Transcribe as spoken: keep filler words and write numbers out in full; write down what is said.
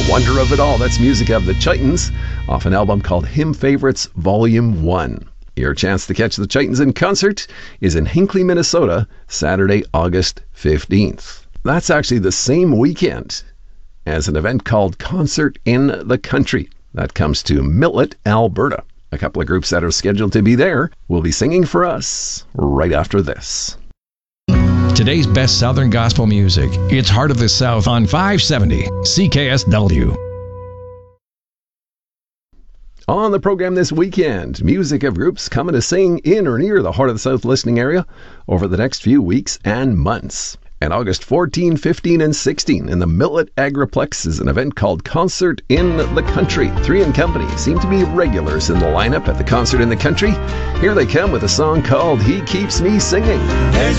wonder of it all. That's music of the Chitons off an album called Hymn Favorites Volume one. Your chance to catch the Chitons in concert is in Hinckley, Minnesota, Saturday, August fifteenth. That's actually the same weekend as an event called Concert in the Country. That comes to Millet, Alberta. A couple of groups that are scheduled to be there will be singing for us right after this. Today's best Southern gospel music. It's Heart of the South on five seventy C K S W. On the program this weekend, music of groups coming to sing in or near the Heart of the South listening area over the next few weeks and months. And August fourteenth, fifteenth, and sixteenth in the Millet Agriplex is an event called Concert in the Country. Three and Company seem to be regulars in the lineup at the Concert in the Country. Here they come with a song called He Keeps Me Singing. There's